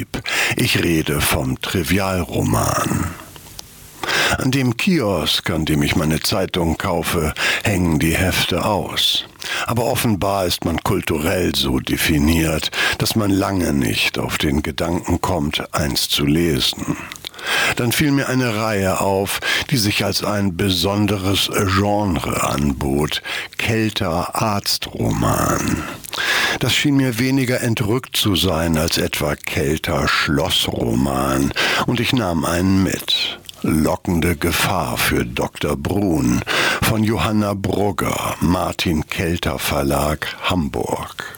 Prinzip. Ich rede vom Trivialroman. An dem Kiosk, an dem ich meine Zeitung kaufe, hängen die Hefte aus. Aber offenbar ist man kulturell so definiert, dass man lange nicht auf den Gedanken kommt, eins zu lesen. Dann fiel mir eine Reihe auf, die sich als ein besonderes Genre anbot: Kelter Arztroman. Das schien mir weniger entrückt zu sein als etwa Kelter Schlossroman, und ich nahm einen mit. Lockende Gefahr für Dr. Brun von Johanna Brugger, Martin Kelter Verlag, Hamburg.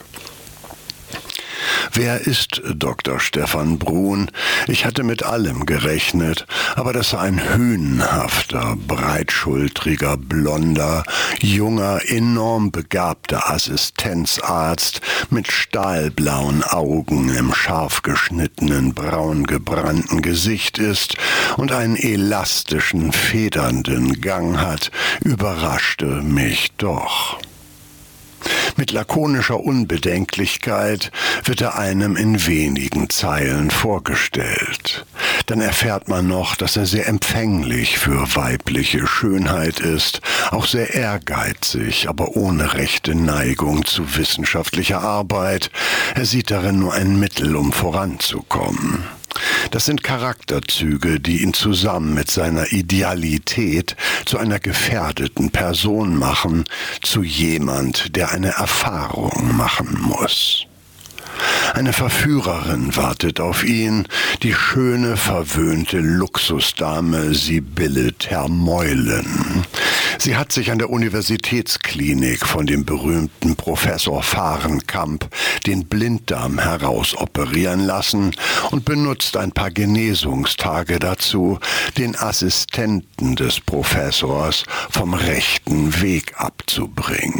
Wer ist Dr. Stefan Brun? Ich hatte mit allem gerechnet, aber das war ein hünenhafter, breitschultriger, blonder, junger, enorm begabter Assistenzarzt mit stahlblauen Augen im scharf geschnittenen, braun gebrannten Gesicht ist und einen elastischen, federnden Gang hat, überraschte mich doch. Mit lakonischer Unbedenklichkeit wird er einem in wenigen Zeilen vorgestellt. Dann erfährt man noch, dass er sehr empfänglich für weibliche Schönheit ist, auch sehr ehrgeizig, aber ohne rechte Neigung zu wissenschaftlicher Arbeit. Er sieht darin nur ein Mittel, um voranzukommen. Das sind Charakterzüge, die ihn zusammen mit seiner Idealität zu einer gefährdeten Person machen, zu jemand, der eine Erfahrung machen muss. Eine Verführerin wartet auf ihn, die schöne, verwöhnte Luxusdame Sibylle Termeulen. Sie hat sich an der Universitätsklinik von dem berühmten Professor Fahrenkamp den Blinddarm herausoperieren lassen und benutzt ein paar Genesungstage dazu, den Assistenten des Professors vom rechten Weg abzubringen.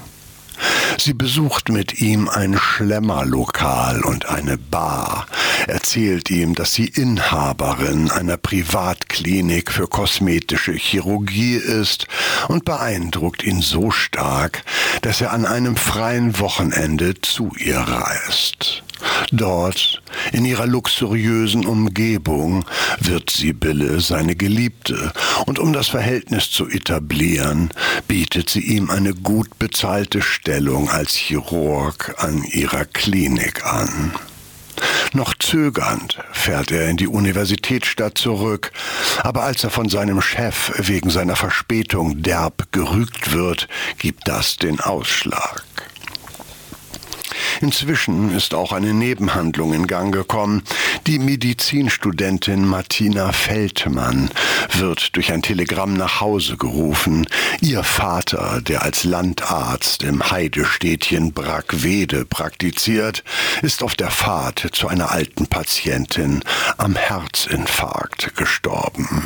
Sie besucht mit ihm ein Schlemmerlokal und eine Bar, erzählt ihm, dass sie Inhaberin einer Privatklinik für kosmetische Chirurgie ist und beeindruckt ihn so stark, dass er an einem freien Wochenende zu ihr reist. Dort, in ihrer luxuriösen Umgebung, wird Sibylle seine Geliebte, und um das Verhältnis zu etablieren, bietet sie ihm eine gut bezahlte Stellung als Chirurg an ihrer Klinik an. Noch zögernd fährt er in die Universitätsstadt zurück, aber als er von seinem Chef wegen seiner Verspätung derb gerügt wird, gibt das den Ausschlag. Inzwischen ist auch eine Nebenhandlung in Gang gekommen. Die Medizinstudentin Martina Feldmann wird durch ein Telegramm nach Hause gerufen. Ihr Vater, der als Landarzt im Heidestädtchen Brackwede praktiziert, ist auf der Fahrt zu einer alten Patientin am Herzinfarkt gestorben.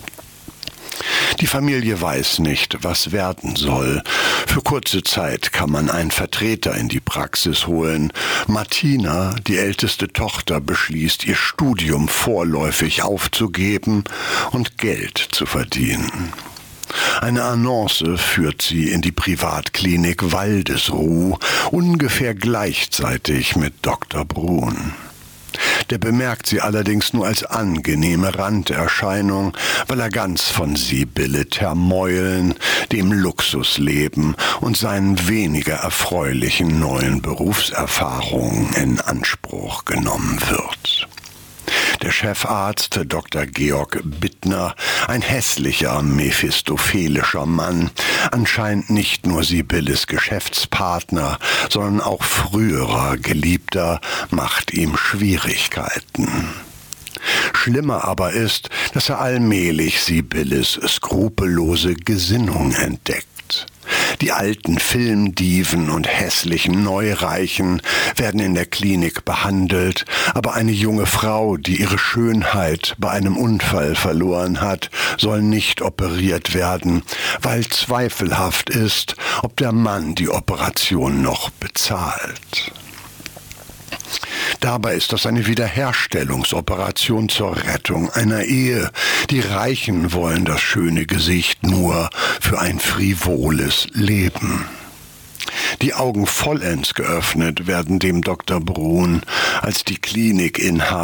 Die Familie weiß nicht, was werden soll. Für kurze Zeit kann man einen Vertreter in die Praxis holen. Martina, die älteste Tochter, beschließt, ihr Studium vorläufig aufzugeben und Geld zu verdienen. Eine Annonce führt sie in die Privatklinik Waldesruh, ungefähr gleichzeitig mit Dr. Brun. Der bemerkt sie allerdings nur als angenehme Randerscheinung, weil er ganz von Sibylle Termeulen, dem Luxusleben und seinen weniger erfreulichen neuen Berufserfahrungen in Anspruch genommen wird. Der Chefarzt, Dr. Georg Bittner, ein hässlicher, mephistophelischer Mann, anscheinend nicht nur Sibylles Geschäftspartner, sondern auch früherer Geliebter, macht ihm Schwierigkeiten. Schlimmer aber ist, dass er allmählich Sibylles skrupellose Gesinnung entdeckt. Die alten Filmdiven und hässlichen Neureichen werden in der Klinik behandelt, aber eine junge Frau, die ihre Schönheit bei einem Unfall verloren hat, soll nicht operiert werden, weil zweifelhaft ist, ob der Mann die Operation noch bezahlt. Dabei ist das eine Wiederherstellungsoperation zur Rettung einer Ehe. Die Reichen wollen das schöne Gesicht nur für ein frivoles Leben. Die Augen vollends geöffnet werden dem Dr. Brun, als die Klinikinhaber